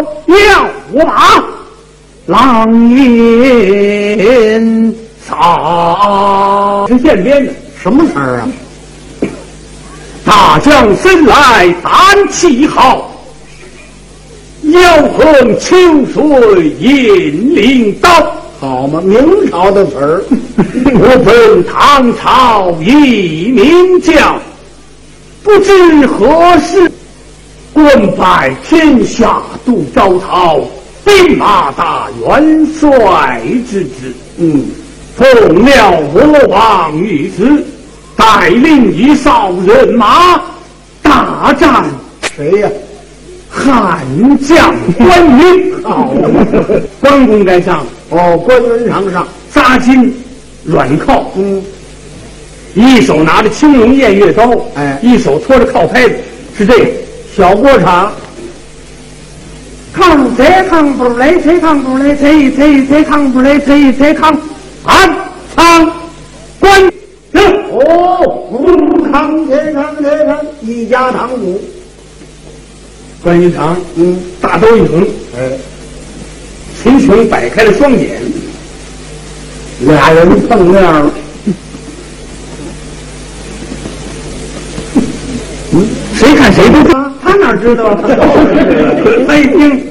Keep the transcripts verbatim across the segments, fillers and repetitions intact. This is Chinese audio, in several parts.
要我马，狼烟扫。是现编的，什么词儿啊？大将生来胆气浩，腰横秋水引领刀。好嘛，明朝的词儿。我本唐朝一名将，不知何时官拜天下度招讨，兵马大元帅之职。嗯，奉了我王御旨，带领一哨人马大战谁呀？汉将关云。好，关公该上。哦，关云长上，扎金软靠。嗯，一手拿着青龙偃月刀，哎，一手托着靠拍子，是这个小锅场。扛谁扛不来，谁扛不来，谁谁谁扛不来，谁谁扛。安仓关人。哦，扛谁扛谁扛，一家堂主。关云长，嗯，大刀一横，哎，秦琼摆开了双眼，俩人碰面了。嗯，谁看谁不看？他哪知道？他一听，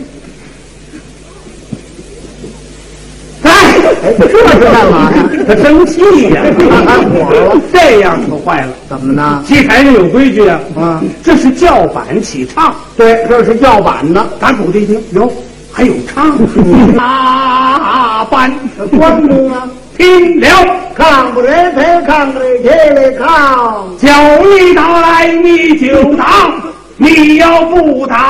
哎，这是干嘛呀？他生气呀，他火了。这样可坏了，怎么呢？戏台上有规矩啊，啊，这是叫板起唱。对，这是叫板呢。咱鼓一听，哟，还有唱。大板关公啊，听了，抗不来才抗不来，谁来抗？叫你打来你就打，你要不打，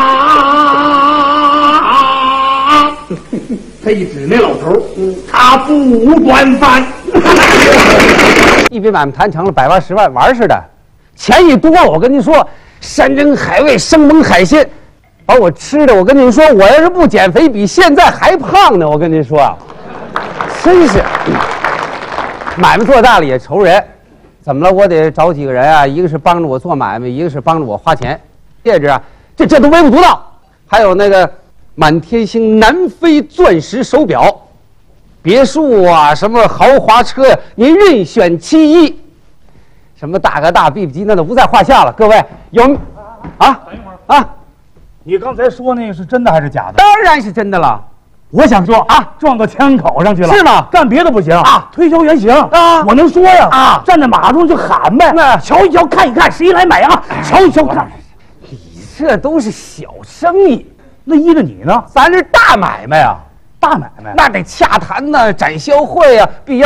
他一指那老头，嗯，他不管饭。 一笔买卖谈成了，百万十万玩似的，钱一多，我跟您说，山珍海味、生猛海鲜，把我吃的，我跟您说，我要是不减肥，比现在还胖呢。我跟您说，真是买卖做大了也愁人。怎么了？我得找几个人啊，一个是帮着我做买卖，一个是帮着我花钱。戒指啊，这这都微不足道。还有那个满天星南非钻石手表。别墅啊，什么豪华车呀，您任选其一。什么大哥大、B B 机，那都不在话下了。各位有啊？ 等一会儿啊！ 你刚才说那个是真的还是假的？ 当然是真的了。 我想说啊，撞到枪口上去了， 是吗？ 干别的不行啊， 推销原型啊， 我能说呀啊， 站在马路就喊呗， 那瞧一瞧，看一看，谁来买啊？瞧一瞧，看， 你这都是小生意， 那依着你呢？ 咱这大买卖啊。 大买卖那得洽谈呢，展销会啊，必要